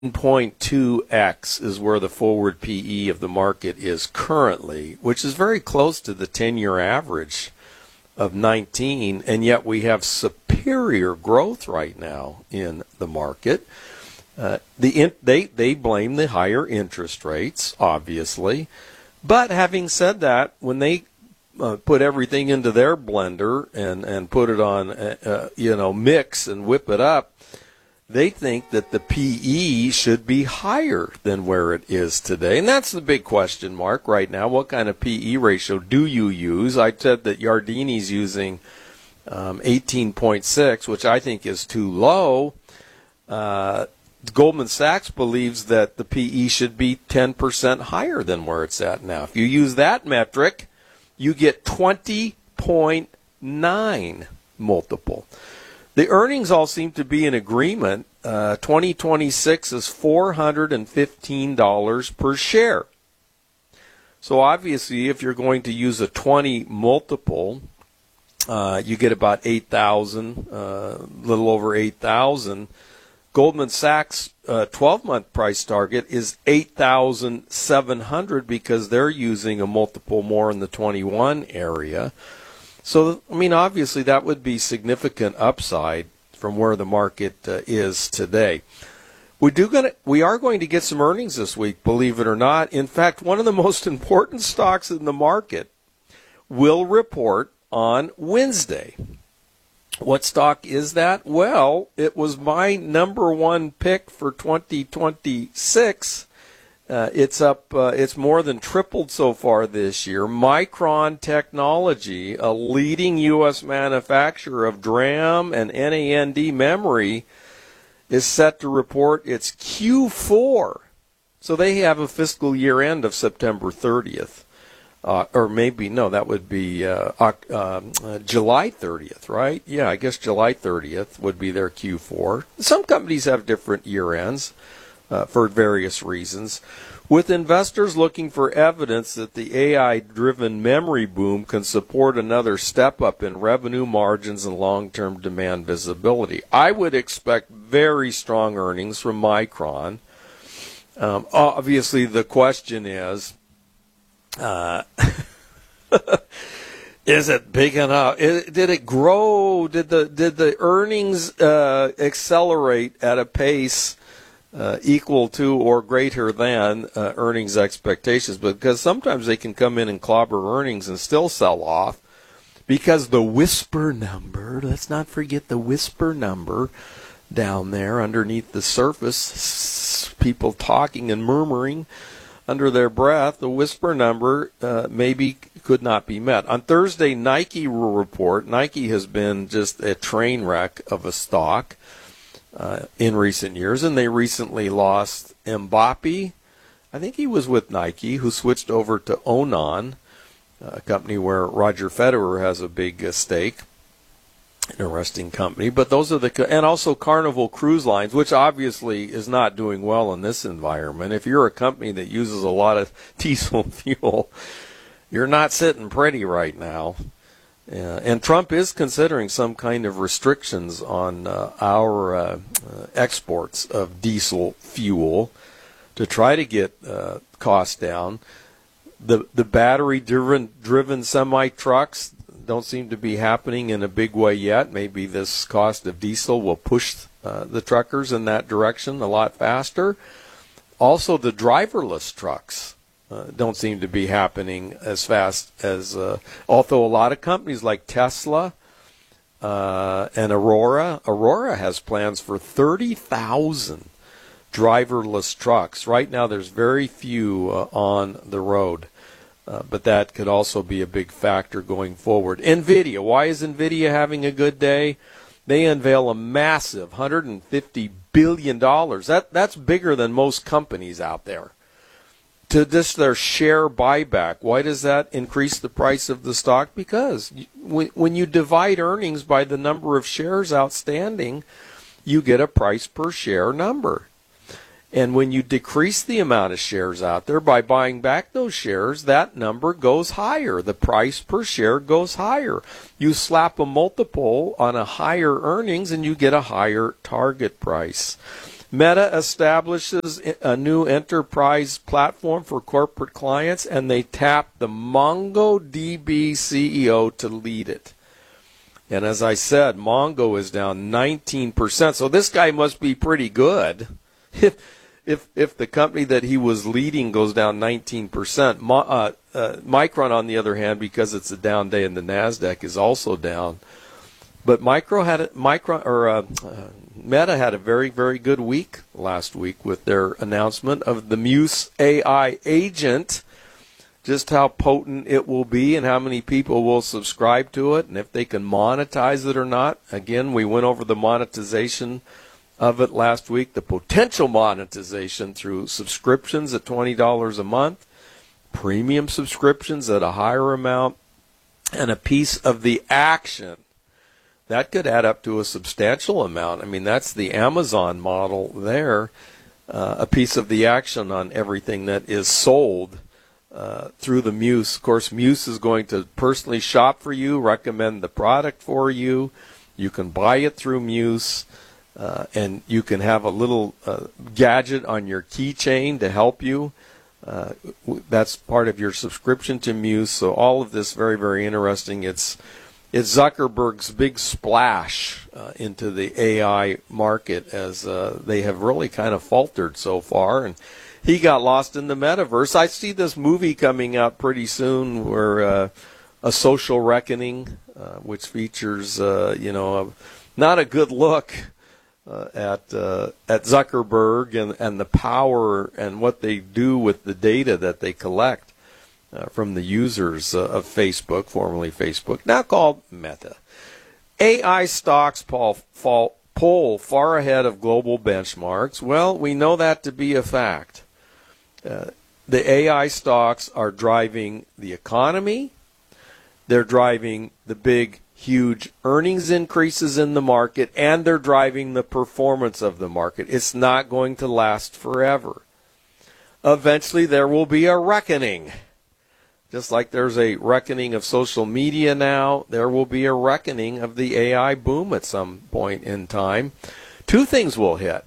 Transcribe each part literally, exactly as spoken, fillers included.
point two x is where the forward P E of the market is currently, which is very close to the ten-year average of nineteen, and yet we have superior growth right now in the market. Uh, the in, they they blame the higher interest rates, obviously, but having said that, when they uh, put everything into their blender and and put it on, uh, uh, you know, mix and whip it up, they think that the P E should be higher than where it is today. And that's the big question mark right now. What kind of P E ratio do you use? I said that Yardeni's using um, eighteen point six, which I think is too low. Uh, Goldman Sachs believes that the P E should be ten percent higher than where it's at now. If you use that metric, you get twenty point nine multiple. The earnings all seem to be in agreement. Uh, twenty twenty-six is four hundred fifteen dollars per share. So obviously, if you're going to use a twenty multiple, uh, you get about eight thousand, a uh, little over eight thousand. Goldman Sachs uh, twelve-month price target is eight thousand seven hundred because they're using a multiple more in the twenty-one area. So, I mean, obviously that would be significant upside from where the market uh, is today. We do gonna, we are going to get some earnings this week, believe it or not. In fact, one of the most important stocks in the market will report on Wednesday. What stock is that? Well, it was my number one pick for twenty twenty-six. Uh, it's up. Uh, it's more than tripled so far this year. Micron Technology, a leading U S manufacturer of DRAM and N A N D memory, is set to report its Q four. So they have a fiscal year end of September thirtieth. Uh, or maybe, no, that would be uh, uh, uh, July thirtieth, right? Yeah, I guess July thirtieth would be their Q four. Some companies have different year ends. Uh, for various reasons, with investors looking for evidence that the A I-driven memory boom can support another step up in revenue margins and long-term demand visibility. I would expect very strong earnings from Micron. Um, obviously, the question is, uh, is it big enough? Did it grow? Did the did the earnings uh, accelerate at a pace Uh, equal to or greater than uh, earnings expectations? Because sometimes they can come in and clobber earnings and still sell off because the whisper number, let's not forget the whisper number down there underneath the surface, people talking and murmuring under their breath, the whisper number uh, maybe could not be met. On Thursday, Nike will report. Nike has been just a train wreck of a stock Uh, in recent years, and they recently lost Mbappe. I think he was with Nike, who switched over to Onan, a company where Roger Federer has a big uh, stake. Interesting company. But those are the, and also Carnival Cruise Lines, which obviously is not doing well in this environment. If you're a company that uses a lot of diesel fuel, you're not sitting pretty right now. Uh, and Trump is considering some kind of restrictions on uh, our uh, uh, exports of diesel fuel to try to get uh, costs down. The the battery-driven driven semi-trucks don't seem to be happening in a big way yet. Maybe this cost of diesel will push uh, the truckers in that direction a lot faster. Also, the driverless trucks Uh, don't seem to be happening as fast as, uh, although a lot of companies like Tesla uh, and Aurora, Aurora has plans for thirty thousand driverless trucks. Right now there's very few uh, on the road, uh, but that could also be a big factor going forward. NVIDIA, why is NVIDIA having a good day? They unveil a massive one hundred fifty billion dollars. That, that's bigger than most companies out there. To this, their share buyback. Why does that increase the price of the stock? Because when you divide earnings by the number of shares outstanding, you get a price per share number. And when you decrease the amount of shares out there by buying back those shares, that number goes higher. The price per share goes higher. You slap a multiple on a higher earnings and you get a higher target price. Meta establishes a new enterprise platform for corporate clients, and they tap the MongoDB C E O to lead it. And as I said, Mongo is down nineteen percent. So this guy must be pretty good. If if if the company that he was leading goes down nineteen percent, Mo, uh, uh, Micron, on the other hand, because it's a down day in the NASDAQ, is also down. But Micro had a, Micron or uh, uh, Meta had a very, very good week last week with their announcement of the Muse A I agent, just how potent it will be and how many people will subscribe to it and if they can monetize it or not. Again, we went over the monetization of it last week, the potential monetization through subscriptions at twenty dollars a month, premium subscriptions at a higher amount, and a piece of the action. That could add up to a substantial amount. I mean, that's the Amazon model there, uh, a piece of the action on everything that is sold uh, through the Muse. Of course, Muse is going to personally shop for you, recommend the product for you. You can buy it through Muse, uh, and you can have a little uh, gadget on your keychain to help you. Uh, that's part of your subscription to Muse. So all of this very, very interesting. It's It's Zuckerberg's big splash uh, into the A I market, as uh, they have really kind of faltered so far. And he got lost in the metaverse. I see this movie coming out pretty soon where uh, A Social Reckoning, uh, which features, uh, you know, a, not a good look uh, at uh, at Zuckerberg and, and the power and what they do with the data that they collect. Uh, from the users uh, of Facebook, formerly Facebook, now called Meta. A I stocks fall, fall, pull far ahead of global benchmarks. Well, we know that to be a fact. Uh, the A I stocks are driving the economy. They're driving the big, huge earnings increases in the market, and they're driving the performance of the market. It's not going to last forever. Eventually, there will be a reckoning. Just like there's a reckoning of social media now, there will be a reckoning of the A I boom at some point in time. Two things will hit.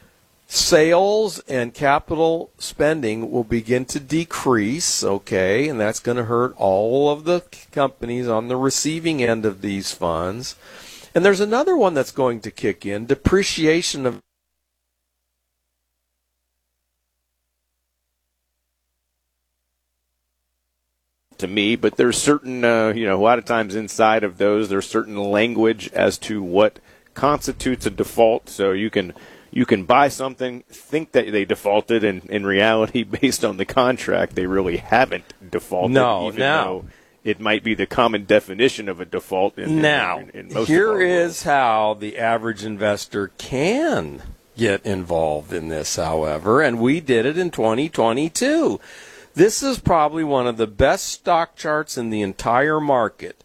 Sales and capital spending will begin to decrease, okay, and that's going to hurt all of the companies on the receiving end of these funds. And there's another one that's going to kick in, depreciation of to me, but there's certain, uh, you know, a lot of times inside of those, there's certain language as to what constitutes a default. So you can you can buy something, think that they defaulted, and in reality, based on the contract, they really haven't defaulted. No, even now. though it might be the common definition of a default. In, now, in, in, in most here of our is how the average investor can get involved in this, however, and we did it in twenty twenty-two. This is probably one of the best stock charts in the entire market.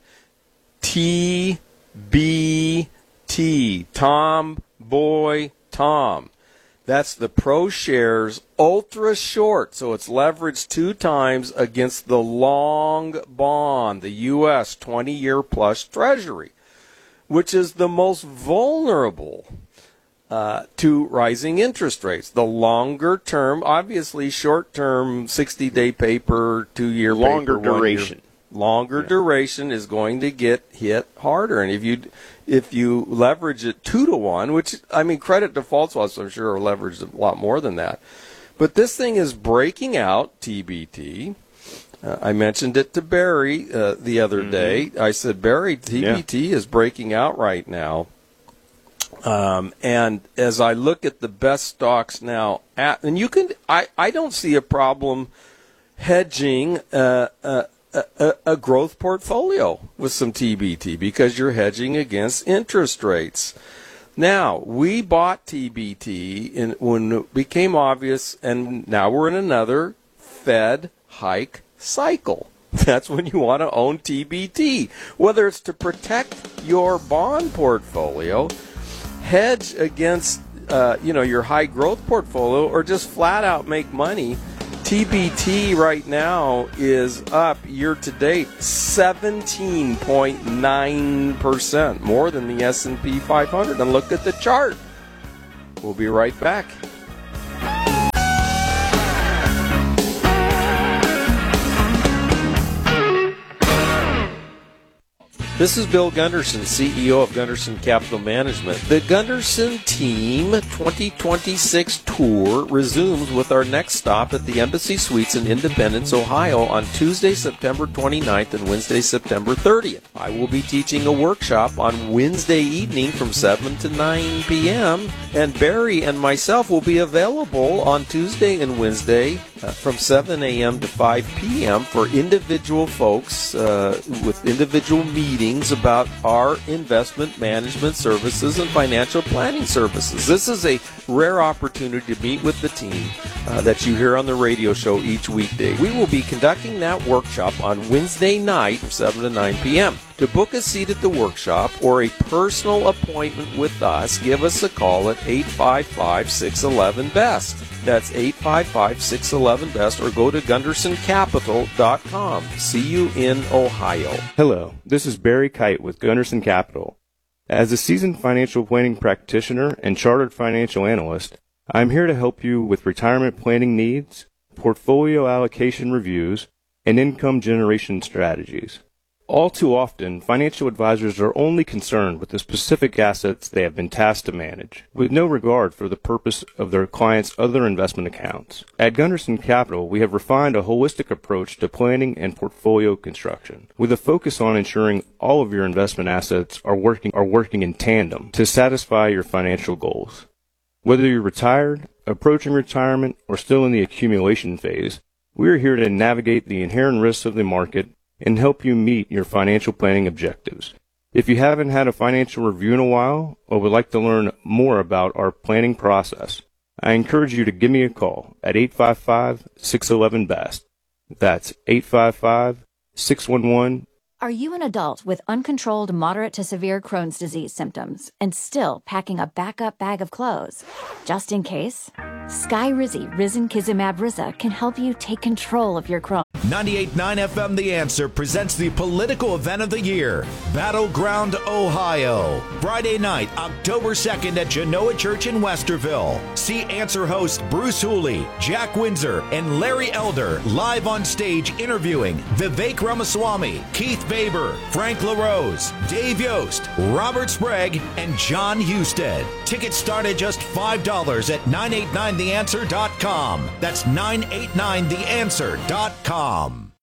T B T, Tom Boy Tom. That's the ProShares Ultra Short, so it's leveraged two times against the long bond, the U S twenty-year plus Treasury, which is the most vulnerable Uh, to rising interest rates. The longer term, obviously short-term, sixty-day paper, two-year longer paper, duration. Longer yeah. duration is going to get hit harder. And if you if you leverage it two to one, which, I mean, credit default swaps, I'm sure, are leveraged a lot more than that. But this thing is breaking out, T B T. Uh, I mentioned it to Barry uh, the other mm-hmm. day. I said, Barry, T B T yeah. is breaking out right now. Um, and as I look at the best stocks now, at, and you can, I, I don't see a problem hedging uh, a, a, a growth portfolio with some T B T because you're hedging against interest rates. Now, we bought T B T in, when it became obvious, and now we're in another Fed hike cycle. That's when you want to own T B T, whether it's to protect your bond portfolio, hedge against uh, you know your high growth portfolio, or just flat out make money. T B T right now is up year to date seventeen point nine percent, more than the S and P five hundred. And look at the chart. We'll be right back. This is Bill Gunderson, C E O of Gunderson Capital Management. The Gunderson Team twenty twenty-six tour resumes with our next stop at the Embassy Suites in Independence, Ohio on Tuesday, September twenty-ninth and Wednesday, September thirtieth. I will be teaching a workshop on Wednesday evening from seven to nine p.m. and Barry and myself will be available on Tuesday and Wednesday uh, from seven a.m. to five p.m. for individual folks uh, with individual meetings about our investment management services and financial planning services. This is a rare opportunity to meet with the team uh, that you hear on the radio show each weekday. We will be conducting that workshop on Wednesday night from seven to nine p.m. To book a seat at the workshop or a personal appointment with us, give us a call at eight five five, six one one, B E S T. That's eight five five, six one one, B E S T, or go to gunderson capital dot com. See you in Ohio. Hello, this is Barry Kite with Gunderson Capital. As a seasoned financial planning practitioner and chartered financial analyst, I'm here to help you with retirement planning needs, portfolio allocation reviews, and income generation strategies. All too often, financial advisors are only concerned with the specific assets they have been tasked to manage, with no regard for the purpose of their clients' other investment accounts. At Gunderson Capital, we have refined a holistic approach to planning and portfolio construction, with a focus on ensuring all of your investment assets are working are working in tandem to satisfy your financial goals. Whether you're retired, approaching retirement, or still in the accumulation phase, we are here to navigate the inherent risks of the market and help you meet your financial planning objectives. If you haven't had a financial review in a while or would like to learn more about our planning process, I encourage you to give me a call at eight five five, six one one, B E S T. That's eight five five, six one one. Are you an adult with uncontrolled moderate to severe Crohn's disease symptoms and still packing a backup bag of clothes? Just in case, Skyrizi Risankizumab Riza can help you take control of your Crohn's. ninety-eight point nine F M The Answer presents the political event of the year, Battleground, Ohio. Friday night, October second at Genoa Church in Westerville. See Answer hosts Bruce Hooley, Jack Windsor, and Larry Elder live on stage interviewing Vivek Ramaswamy, Keith Baber, Frank LaRose, Dave Yost, Robert Sprague, and John Husted. Tickets start at just five dollars at nine eight nine the answer dot com. That's nine eight nine the answer dot com.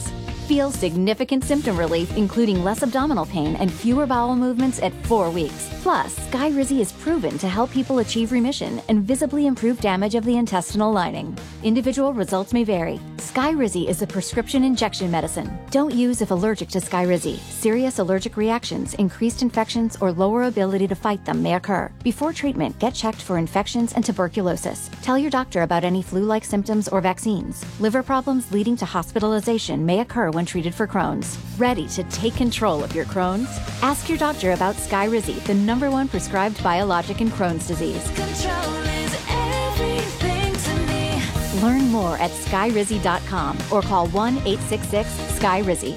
Feel significant symptom relief, including less abdominal pain and fewer bowel movements at four weeks. Plus, Skyrizi is proven to help people achieve remission and visibly improve damage of the intestinal lining. Individual results may vary. Skyrizi is a prescription injection medicine. Don't use if allergic to Skyrizi. Serious allergic reactions, increased infections, or lower ability to fight them may occur. Before treatment, get checked for infections and tuberculosis. Tell your doctor about any flu-like symptoms or vaccines. Liver problems leading to hospitalization may occur when treated for Crohn's. Ready to take control of your Crohn's? Ask your doctor about Skyrizi, the number one prescribed biologic in Crohn's disease. Control is everything to me. Learn more at skyrizi dot com or call one eight six six sky rizi.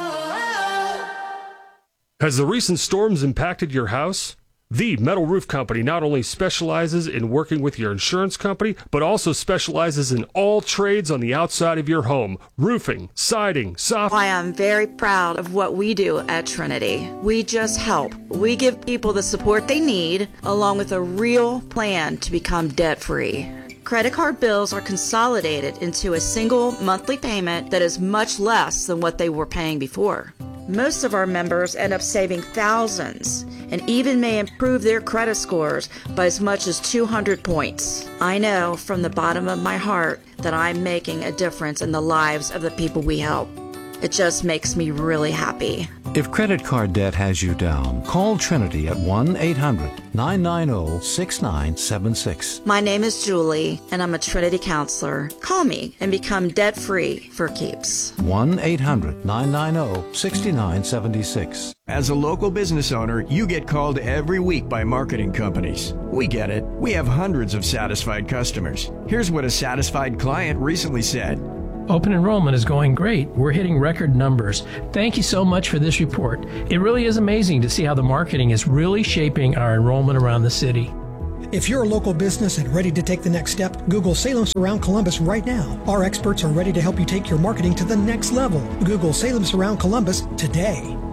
Has the recent storms impacted your house? The Metal Roof Company not only specializes in working with your insurance company, but also specializes in all trades on the outside of your home. Roofing, siding, soft... Why I'm very proud of what we do at Trinity. We just help. We give people the support they need, along with a real plan to become debt-free. Credit card bills are consolidated into a single monthly payment that is much less than what they were paying before. Most of our members end up saving thousands and even may improve their credit scores by as much as two hundred points. I know from the bottom of my heart that I'm making a difference in the lives of the people we help. It just makes me really happy. If credit card debt has you down, call Trinity at one eight hundred, nine nine zero, six nine seven six. My name is Julie, and I'm a Trinity counselor. Call me and become debt-free for keeps. one eight hundred, nine nine zero, six nine seven six. As a local business owner, you get called every week by marketing companies. We get it. We have hundreds of satisfied customers. Here's what a satisfied client recently said. Open enrollment is going great. We're hitting record numbers. Thank you so much for this report. It really is amazing to see how the marketing is really shaping our enrollment around the city. If you're a local business and ready to take the next step, Google Salem Surround Columbus right now. Our experts are ready to help you take your marketing to the next level. Google Salem Surround Columbus today.